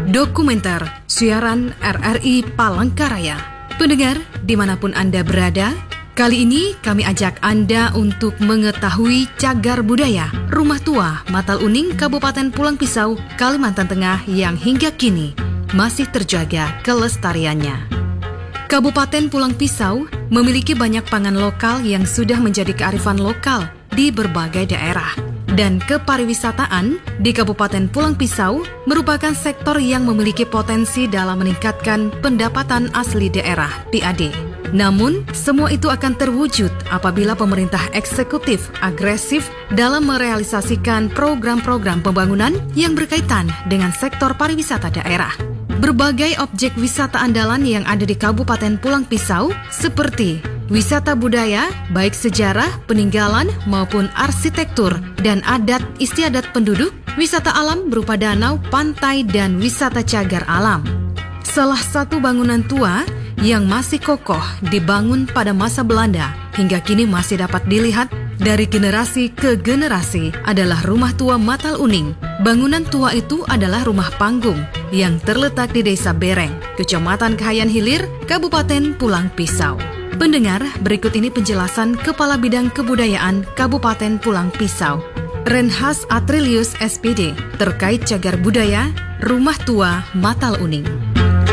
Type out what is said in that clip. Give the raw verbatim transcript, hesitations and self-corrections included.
Dokumenter siaran R R I Palangkaraya. Pendengar, dimanapun Anda berada, kali ini kami ajak Anda untuk mengetahui cagar budaya Rumah Tua Matal Uning Kabupaten Pulang Pisau, Kalimantan Tengah yang hingga kini masih terjaga kelestariannya. Kabupaten Pulang Pisau memiliki banyak pangan lokal yang sudah menjadi kearifan lokal di berbagai daerah. Dan kepariwisataan di Kabupaten Pulang Pisau merupakan sektor yang memiliki potensi dalam meningkatkan pendapatan asli daerah P A D. Namun, semua itu akan terwujud apabila pemerintah eksekutif agresif dalam merealisasikan program-program pembangunan yang berkaitan dengan sektor pariwisata daerah. Berbagai objek wisata andalan yang ada di Kabupaten Pulang Pisau seperti wisata budaya, baik sejarah, peninggalan, maupun arsitektur dan adat istiadat penduduk, wisata alam berupa danau, pantai, dan wisata cagar alam. Salah satu bangunan tua yang masih kokoh dibangun pada masa Belanda hingga kini masih dapat dilihat dari generasi ke generasi adalah Rumah Tua Matal Uning. Bangunan tua itu adalah rumah panggung yang terletak di Desa Bereng, Kecamatan Kahayan Hilir, Kabupaten Pulang Pisau. Pendengar, berikut ini penjelasan Kepala Bidang Kebudayaan Kabupaten Pulang Pisau, Renhas Atrilius S P D, terkait cagar budaya Rumah Tua Matal Uning.